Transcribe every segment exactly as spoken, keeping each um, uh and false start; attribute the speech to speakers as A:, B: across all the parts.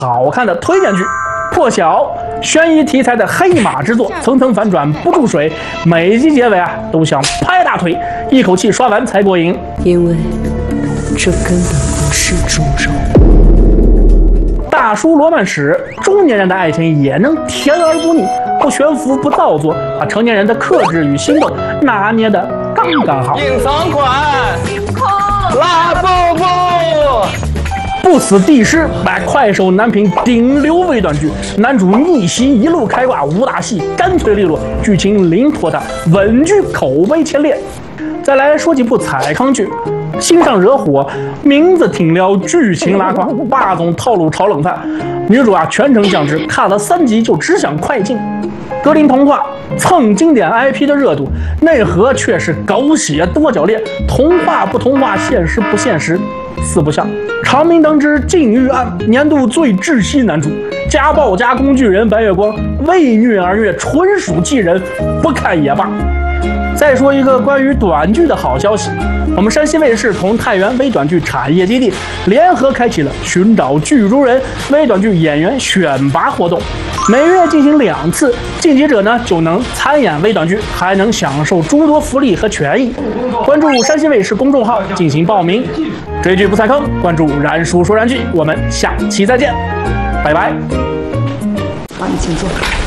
A: 好看的推荐剧，破晓，悬疑题材的黑马之作，层层反转不注水，每集结尾啊都想拍大腿，一口气刷完才过瘾。
B: 因为这根本不是猪肉。
A: 大叔罗曼史，中年人的爱情也能甜而不腻，不悬浮不造作，把成年人的克制与心动拿捏的刚刚好。
C: 隐藏款，拉布布。
A: 不死帝师，买快手男频顶流微短剧，男主逆袭一路开挂，武打戏干脆利落，剧情零拖沓，稳居口碑前列。再来说几部彩康剧，心上惹火，名字挺撩，剧情拉胯，霸总套路炒冷饭，女主啊全程降智，看了三集就只想快进。格林童话蹭经典 I P 的热度，内核却是狗血多角恋，童话不童话，现实不现实，四不像。长明灯之禁欲案，年度最窒息男主，家暴加工具人白月光，为虐而虐，纯属气人，不看也罢。再说一个关于短剧的好消息，我们山西卫视同太原微短剧产业基地联合开启了寻找剧中人微短剧演员选拔活动，每月进行两次，晋级者呢就能参演微短剧，还能享受诸多福利和权益。关注山西卫视公众号进行报名。追剧不踩坑，关注燃叔说燃剧，我们下期再见，拜拜。
B: 好，你请坐。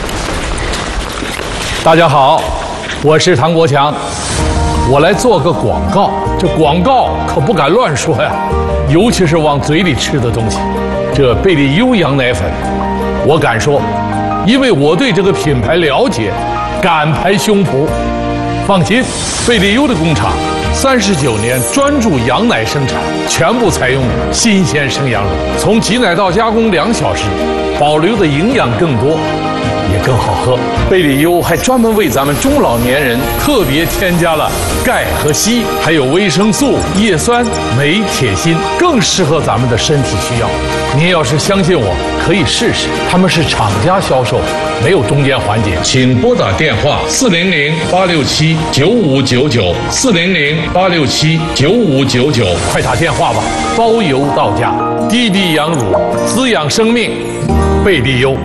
D: 大家好，我是唐国强，我来做个广告。这广告可不敢乱说呀，尤其是往嘴里吃的东西。这贝利优羊奶粉，我敢说，因为我对这个品牌了解，敢拍胸脯。放心，贝利优的工厂三十九年专注羊奶生产，全部采用新鲜生羊乳，从挤奶到加工两小时，保留的营养更多，也更好喝。贝利优还专门为咱们中老年人特别添加了钙和硒，还有维生素、叶酸、镁、铁、锌，更适合咱们的身体需要。您要是相信我，可以试试。他们是厂家销售，没有中间环节。请拨打电话四零零八六七九五九九四零零八六七九五九九，快打电话吧，包邮到家。滴滴羊乳，滋养生命，贝利优。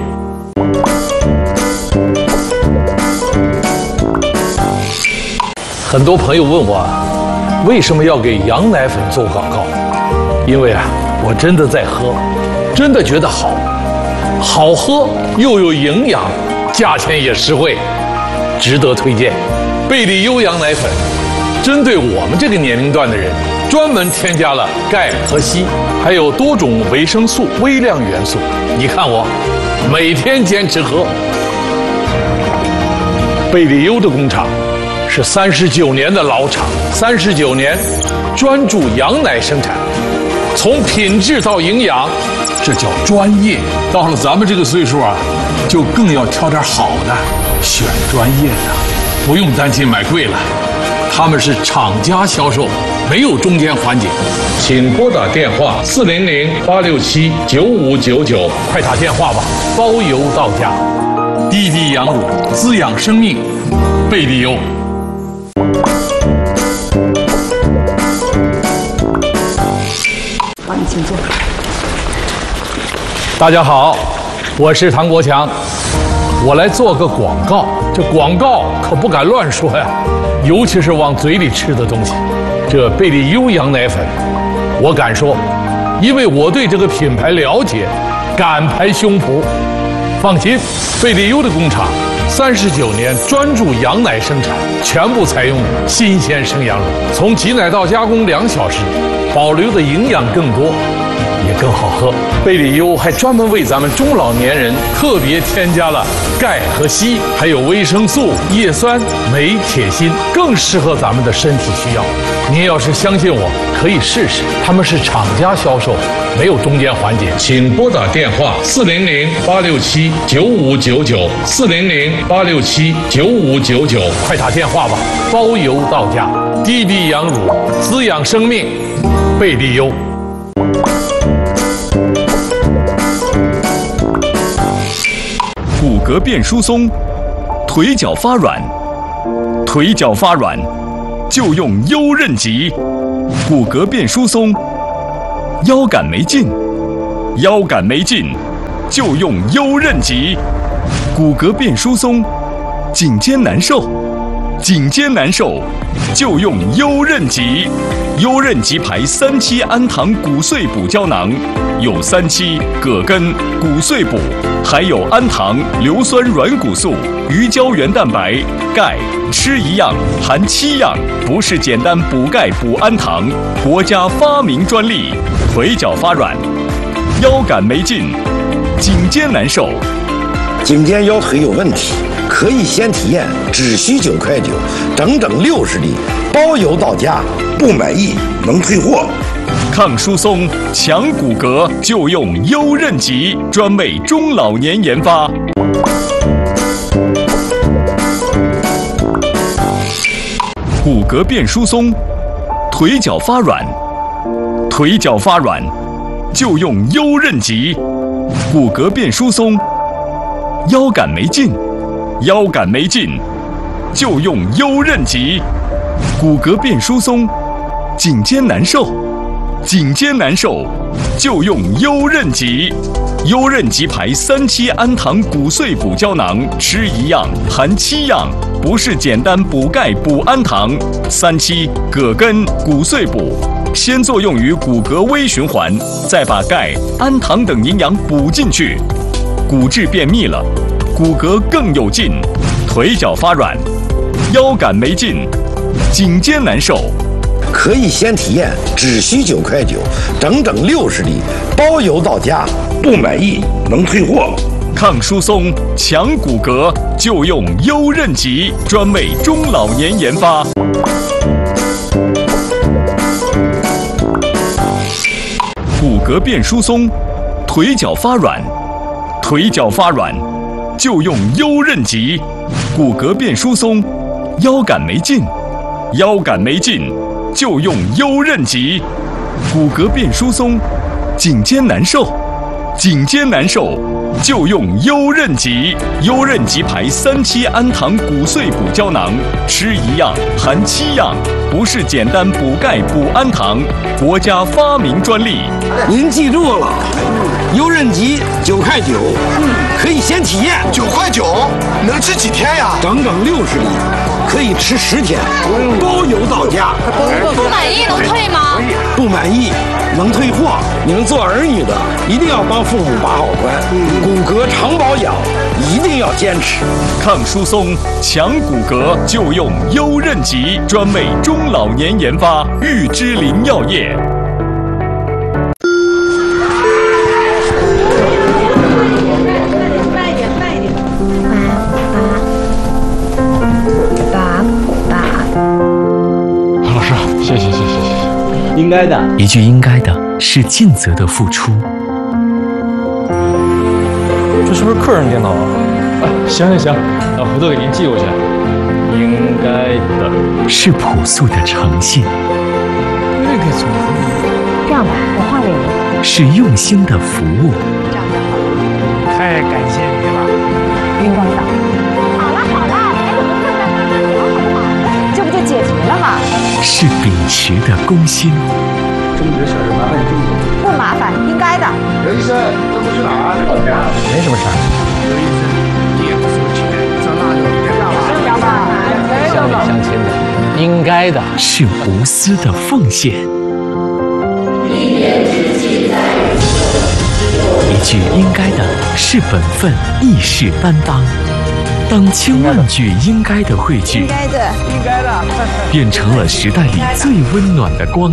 D: 很多朋友问我，为什么要给羊奶粉做广告？因为啊，我真的在喝，真的觉得好，好喝又有营养，价钱也实惠，值得推荐。贝利优羊奶粉，针对我们这个年龄段的人，专门添加了钙和硒，还有多种维生素、微量元素。你看我，每天坚持喝。贝利优的工厂是三十九年的老厂，三十九年专注羊奶生产，从品质到营养，这叫专业。到了咱们这个岁数啊，就更要挑点好的，选专业的，不用担心买贵了。他们是厂家销售，没有中间环节。请拨打电话四零零八六七九五九九，快打电话吧，包邮到家。滴滴羊乳，滋养生命，贝利优。
B: 好，你请坐。
D: 大家好，我是唐国强，我来做个广告。这广告可不敢乱说呀，尤其是往嘴里吃的东西。这贝利优羊奶粉，我敢说，因为我对这个品牌了解，敢拍胸脯。放心，贝利优的工厂三十九年专注羊奶生产，全部采用新鲜生羊乳，从挤奶到加工两小时，保留的营养更多，也更好喝。贝利优还专门为咱们中老年人特别添加了钙和硒，还有维生素、叶酸、镁、铁、锌，更适合咱们的身体需要。您要是相信我，可以试试。他们是厂家销售，没有中间环节。请拨打电话四零零八六七九五九九四零零八六七九五九九，快打电话吧，包邮到家。滴滴羊乳，滋养生命，贝利优。
E: 骨骼变疏松，腿脚发软，腿脚发软就用优韧脊。骨骼变疏松，腰杆没劲，腰杆没劲就用优韧极。骨骼变疏松，颈肩难受，颈肩难受就用优韧极。优韧极牌三七氨糖骨碎补胶囊，有三七、葛根、骨碎补，还有氨糖、硫酸软骨素、鱼胶原蛋白、钙，吃一样含七样，不是简单补钙补氨糖，国家发明专利。腿脚发软，腰杆没劲，颈肩难受。
F: 颈肩腰腿有问题，可以先体验，只需九块九，整整六十粒，包邮到家，不满意能退货。
E: 抗疏松、强骨骼就用优韧极，专为中老年研发。骨骼变疏松，腿脚发软，腿脚发软就用优韧极。骨骼变疏松，腰杆没劲，腰杆没劲就用优韧极。骨骼变疏松，颈肩难受，颈肩难受就用优韧极。优韧极牌三七氨糖骨碎补胶囊，吃一样含七样，不是简单补钙补氨糖。三七、葛根、骨碎补，先作用于骨骼微循环，再把钙、氨糖等营养补进去，骨质变密了，骨骼更有劲，腿脚发软，腰杆没劲，颈肩难受。
F: 可以先体验，只需九块九，整整六十粒，包邮到家，不满意能退货。
E: 抗疏松、强骨骼就用优韧极，专为中老年研发。骨骼变疏松，腿脚发软，腿脚发软就用优韧极。骨骼变疏松，腰杆没劲，腰杆没劲就用优韧极。骨骼变疏松，颈肩难受，颈肩难受就用优韧极。优韧极牌三七氨糖骨碎补胶囊，吃一样含七样，不是简单补钙补氨糖，国家发明专利。
F: 您记住了，优韧极九块九，可以先体验。
G: 九块九能吃几天呀？
F: 整整六十粒，可以吃十天，包邮到家。
C: 不满意能退吗？
F: 不满意能退货。你们做儿女的一定要帮父母把好关，骨骼常保养一定要坚持。
E: 抗疏松、强骨骼就用优韧极，专为中老年研发。玉芝林药业。
D: 老师，谢谢谢谢谢谢。
H: 应该的，
I: 一句应该的是尽责的付出。
H: 这是不是客人电脑啊？
D: 啊，行行行，那回头给您寄过去。
H: 应该的，
I: 是朴素的诚信。
H: 那个怎么？
B: 这样吧，我画给你。
I: 是用心的服务。
B: 这样就好。
A: 太感谢你了，
B: 云光岛。好了好了，还有个客人好不好？这不就解决了吗？
I: 是秉持的公心。
G: 这么点小事麻烦你这么做。
B: 不麻烦，应该的。
G: 刘医生，这不去哪儿？
H: 没什么事儿。
G: 刘医生，你也不收钱，这那就别干了。
H: 乡里乡亲的，应该的，
I: 是无私的奉献。一句应该的是本分，义士担当。当千万句应该的汇聚，
B: 应该的，应该的，
I: 变成了时代里最温暖的光。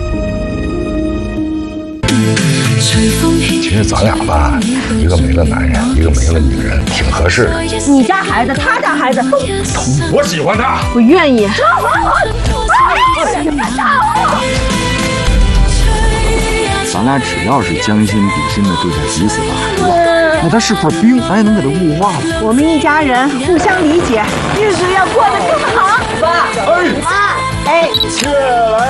J: 其实咱俩吧，一个没了男人，一个没了女人，挺合适的。
B: 你家孩子，他家孩子，
J: 我喜欢他，
B: 我愿意。
K: 咱俩只要是将心比心的对待彼此的孩子，那他是块冰，咱也能给他物化了。
B: 我们一家人互相理解，日子要过得更好。爸，哎，妈，哎，
G: 切来。